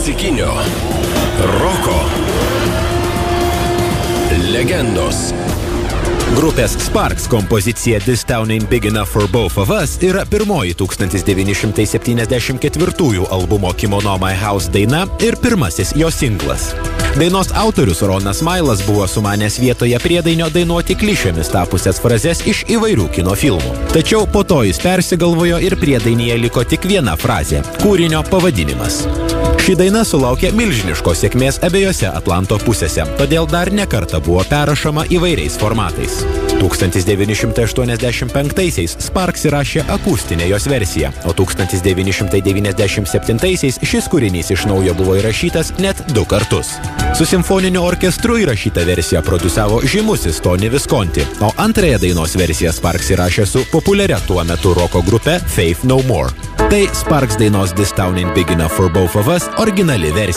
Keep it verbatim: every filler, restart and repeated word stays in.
klasikinio roko legendos. Grupės Sparks kompozicija This Town Ain't Big Enough for Both of Us yra pirmoji tūkstantis devyni šimtai septyniasdešimt ketvirtųjų albumo Kimono My House daina ir pirmasis jo singlas. Dainos autorius Ronas Mailas buvo sumanęs vietoje priedainio dainuoti klišėmis tapusias frazes iš įvairių kino filmų. Tačiau po to jis persigalvojo ir priedainyje liko tik viena frazė – kūrinio pavadinimas. Ši daina sulaukė milžiniškos sėkmės abiejose Atlanto pusėse, todėl dar nekartą buvo perrašoma įvairiais formatais. tūkstantis devyni šimtai aštuoniasdešimt penktaisiais Sparks įrašė akustinę jos versiją, o tūkstantis devyni šimtai devyniasdešimt septintaisiais šis kūrinys iš naujo buvo įrašytas net du kartus. Su simfoniniu orkestru įrašytą versiją produsiavo žymusis Tony Visconti, o antrąją dainos versiją Sparks įrašė su populiaria tuo metu roko grupe Faith No More. Tai Sparks dainos This Town Ain't Big Enough for Both of Us originali versija.